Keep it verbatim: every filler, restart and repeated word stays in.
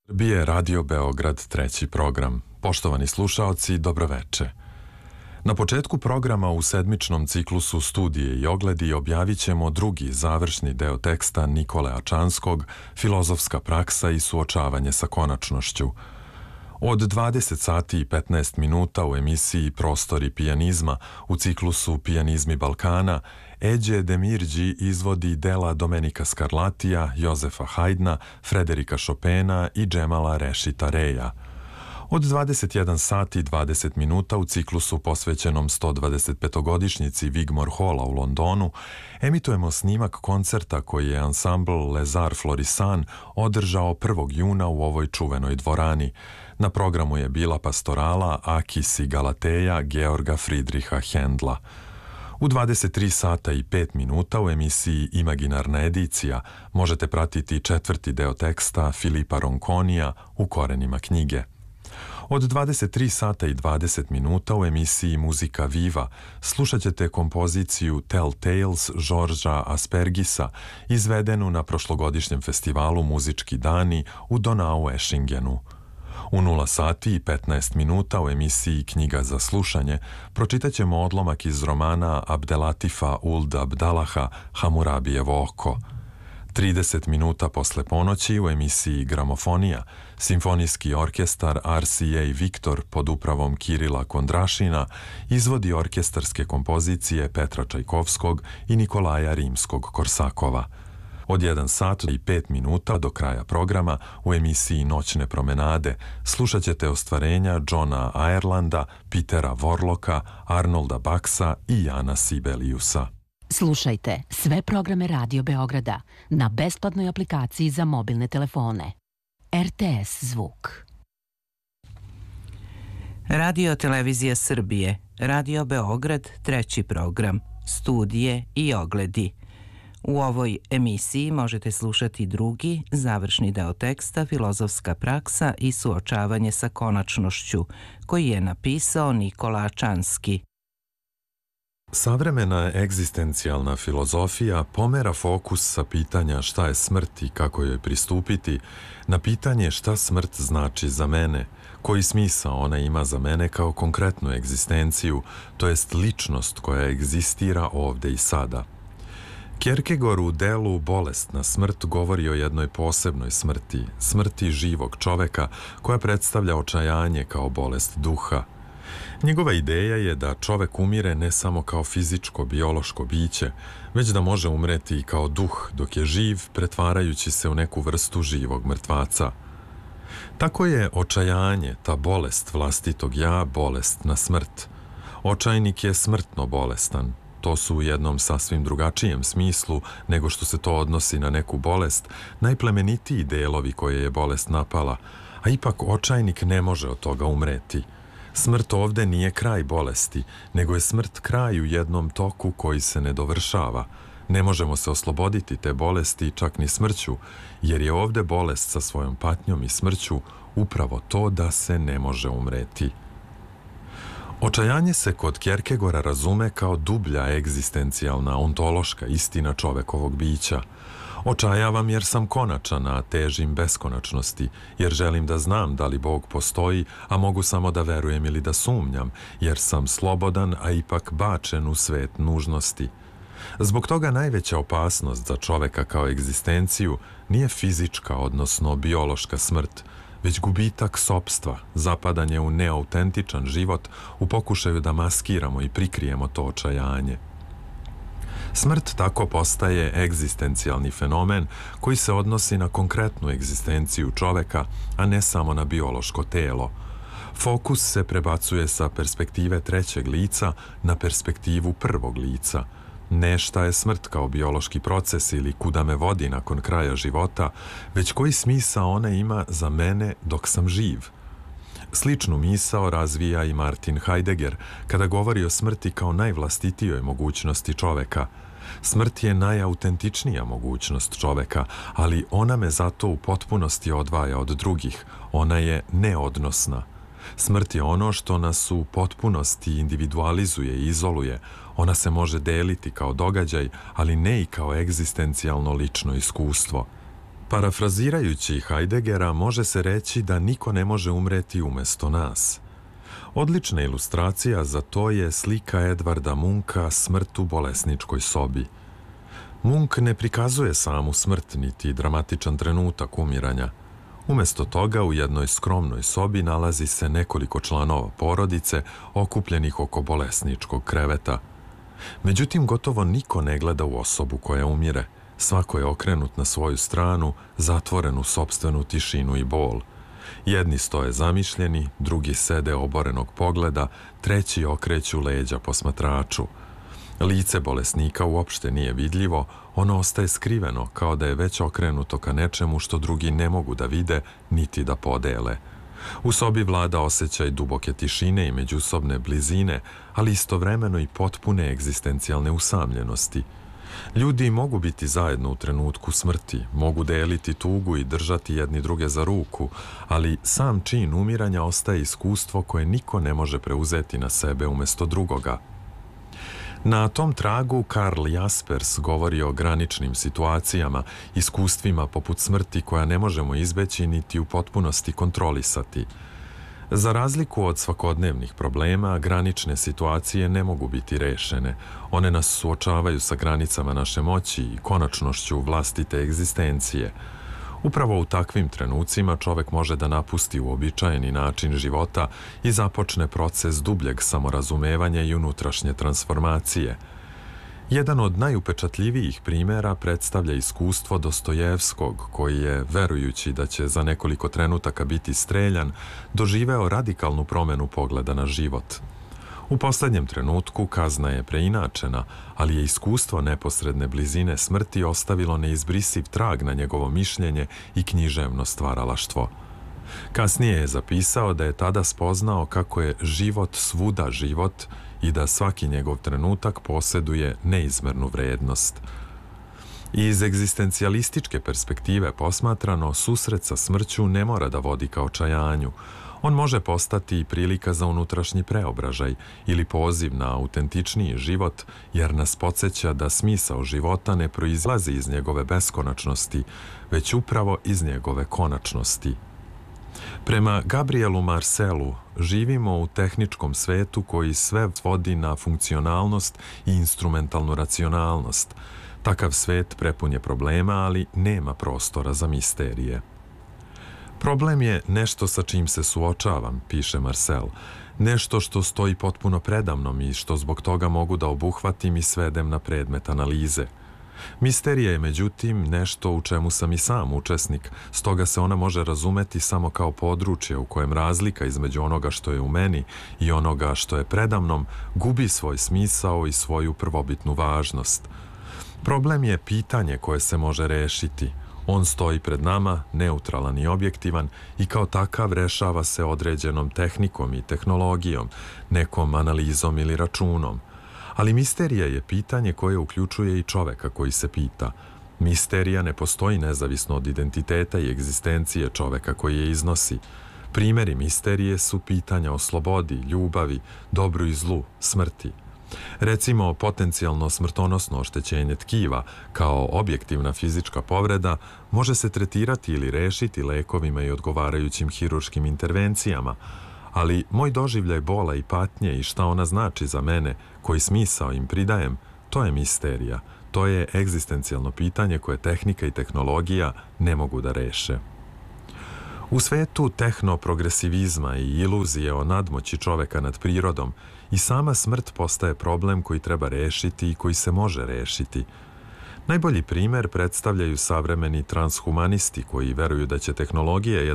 Srbije Radio Beograd, treći program. Poštovani slušaoci, dobroveče. Na početku programa u sedmičnom ciklusu Studije i ogledi objavit ćemo drugi završni deo teksta Nikole Ačanskog, Filozofska praksa i suočavanje sa konačnošću. Od dvadeset sati i petnaest minuta u emisiji Prostori pijanizma u ciklusu Pijanizmi Balkana Eđe Demirđi izvodi dela Domenika Skarlatija, Jozefa Hajdna, Frederika Šopena i Džemala Rešita Reja. Od dvadeset jedan sati i dvadeset minuta u ciklusu posvećenom sto dvadeset petogodišnjici Wigmore Halla u Londonu emitujemo snimak koncerta koji je ansambl Les Arts Florissant održao prvog juna u ovoj čuvenoj dvorani. Na programu je bila pastorala Akis i Galateja Georga Friedricha Hendla. U dvadeset tri sata i pet minuta u emisiji Imaginarna edicija možete pratiti četvrti deo teksta Filipa Ronconija U korenima knjige. Od dvadeset tri sata i dvadeset minuta u emisiji Muzika Viva slušat ćete kompoziciju Tell Tales Žorža Aspergisa, izvedenu na prošlogodišnjem festivalu Muzički dani u Donau-Eschingenu. U nula sati i petnaest minuta u emisiji Knjiga za slušanje pročitat ćemo odlomak iz romana Abdelatifa Uld Abdalaha Hamurabijevo oko. trideset minuta posle ponoći u emisiji Gramofonija Simfonijski orkestar R C A Viktor pod upravom Kirila Kondrašina izvodi orkestarske kompozicije Petra Čajkovskog i Nikolaja Rimskog-Korsakova. Od jedan sat i pet minuta do kraja programa u emisiji Noćne promenade slušat ćete ostvarenja Johna Irelanda, Petera Vorloka, Arnolda Baksa i Jana Sibeliusa. Slušajte sve programe Radio Beograda na besplatnoj aplikaciji za mobilne telefone. R T S Zvuk. Radio Televizija Srbije, Radio Beograd, treći program, Studije i ogledi. U ovoj emisiji možete slušati drugi, završni deo teksta Filozofska praksa i suočavanje sa konačnošću, koji je napisao Nikola Ačanski. Savremena egzistencijalna filozofija pomera fokus sa pitanja šta je smrt i kako joj pristupiti na pitanje šta smrt znači za mene, koji smisao ona ima za mene kao konkretnu egzistenciju, to jest ličnost koja egzistira ovde i sada. Kierkegaard u delu Bolesna smrt govori o jednoj posebnoj smrti, smrti živog čoveka koja predstavlja očajanje kao bolest duha. Njegova ideja je da čovek umire ne samo kao fizičko, biološko biće, već da može umreti i kao duh dok je živ, pretvarajući se u neku vrstu živog mrtvaca. Tako je očajanje, ta bolest vlastitog ja, bolest na smrt. Očajnik je smrtno bolestan. To su u jednom sasvim drugačijem smislu nego što se to odnosi na neku bolest, najplemenitiji delovi koje je bolest napala, a ipak očajnik ne može od toga umreti. Smrt ovde nije kraj bolesti, nego je smrt kraj u jednom toku koji se ne dovršava. Ne možemo se osloboditi te bolesti čak ni smrću, jer je ovde bolest sa svojom patnjom i smrću upravo to da se ne može umreti. Očajanje se kod Kierkegaarda razume kao dublja egzistencijalna, ontološka istina čovekovog bića. Očajavam jer sam konačan, a težim beskonačnosti, jer želim da znam da li Bog postoji, a mogu samo da verujem ili da sumnjam, jer sam slobodan, a ipak bačen u svet nužnosti. Zbog toga najveća opasnost za čoveka kao egzistenciju nije fizička, odnosno biološka smrt, već gubitak sopstva, zapadanje u neautentičan život u pokušaju da maskiramo i prikrijemo to očajanje. Smrt tako postaje egzistencijalni fenomen koji se odnosi na konkretnu egzistenciju čoveka, a ne samo na biološko telo. Fokus se prebacuje sa perspektive trećeg lica na perspektivu prvog lica. Ne šta je smrt kao biološki proces ili kuda me vodi nakon kraja života, već koji smisao ona ima za mene dok sam živ. Sličnu misao razvija i Martin Heidegger kada govori o smrti kao najvlastitijoj mogućnosti čoveka. Smrt je najautentičnija mogućnost čoveka, ali ona me zato u potpunosti odvaja od drugih. Ona je neodnosna. Smrt je ono što nas u potpunosti individualizuje i izoluje. Ona se može deliti kao događaj, ali ne i kao egzistencijalno lično iskustvo. Parafrazirajući Heideggera, može se reći da niko ne može umreti umjesto nas. Odlična ilustracija za to je slika Edvarda Munka Smrt u bolesničkoj sobi. Munk ne prikazuje samu smrt niti dramatičan trenutak umiranja. Umjesto toga u jednoj skromnoj sobi nalazi se nekoliko članova porodice okupljenih oko bolesničkog kreveta. Međutim, gotovo niko ne gleda u osobu koja umire. Svako je okrenut na svoju stranu, zatvoren u sopstvenu tišinu i bol. Jedni stoje zamišljeni, drugi sede oborenog pogleda, treći okreću leđa posmatraču. Lice bolesnika uopšte nije vidljivo, ono ostaje skriveno, kao da je već okrenuto ka nečemu što drugi ne mogu da vide, niti da podele. U sobi vlada osjećaj duboke tišine i međusobne blizine, ali istovremeno i potpune egzistencijalne usamljenosti. Ljudi mogu biti zajedno u trenutku smrti, mogu deliti tugu i držati jedni druge za ruku, ali sam čin umiranja ostaje iskustvo koje niko ne može preuzeti na sebe umjesto drugoga. Na tom tragu Karl Jaspers govori o graničnim situacijama, iskustvima poput smrti koja ne možemo izbeći niti u potpunosti kontrolisati. Za razliku od svakodnevnih problema, granične situacije ne mogu biti rešene. One nas suočavaju sa granicama naše moći i konačnošću vlastite egzistencije. Upravo u takvim trenucima čovek može da napusti uobičajeni način života i započne proces dubljeg samorazumevanja i unutrašnje transformacije. Jedan od najupečatljivijih primjera predstavlja iskustvo Dostojevskog, koji je, verujući da će za nekoliko trenutaka biti streljan, doživeo radikalnu promjenu pogleda na život. U posljednjem trenutku kazna je preinačena, ali je iskustvo neposredne blizine smrti ostavilo neizbrisiv trag na njegovo mišljenje i književno stvaralaštvo. Kasnije je zapisao da je tada spoznao kako je život svuda život i da svaki njegov trenutak posjeduje neizmernu vrednost. Iz egzistencijalističke perspektive posmatrano, susret sa smrću ne mora da vodi ka očajanju. On može postati i prilika za unutrašnji preobražaj ili poziv na autentičniji život, jer nas podsjeća da smisao života ne proizlazi iz njegove beskonačnosti, već upravo iz njegove konačnosti. Prema Gabrielu Marcelu, živimo u tehničkom svetu koji sve vodi na funkcionalnost i instrumentalnu racionalnost. Takav svet prepun je problema, ali nema prostora za misterije. Problem je nešto sa čim se suočavam, piše Marcel, nešto što stoji potpuno predamnom i što zbog toga mogu da obuhvatim i svedem na predmet analize. Misterija je, međutim, nešto u čemu sam i sam učesnik, stoga se ona može razumeti samo kao područje u kojem razlika između onoga što je u meni i onoga što je predamnom gubi svoj smisao i svoju prvobitnu važnost. Problem je pitanje koje se može rešiti. On stoji pred nama, neutralan i objektivan, i kao takav rešava se određenom tehnikom i tehnologijom, nekom analizom ili računom. Ali misterija je pitanje koje uključuje i čoveka koji se pita. Misterija ne postoji nezavisno od identiteta i egzistencije čoveka koji je iznosi. Primjeri misterije su pitanja o slobodi, ljubavi, dobru i zlu, smrti. Recimo, potencijalno smrtonosno oštećenje tkiva kao objektivna fizička povreda može se tretirati ili rešiti lekovima i odgovarajućim hirurškim intervencijama, ali moj doživljaj bola i patnje i šta ona znači za mene, koji smisao im pridajem, to je misterija, to je egzistencijalno pitanje koje tehnika i tehnologija ne mogu da reše. U svetu tehnoprogresivizma i iluzije o nadmoći čoveka nad prirodom, i sama smrt postaje problem koji treba rešiti i koji se može rešiti. Najbolji primer predstavljaju savremeni transhumanisti koji veruju da će tehnologija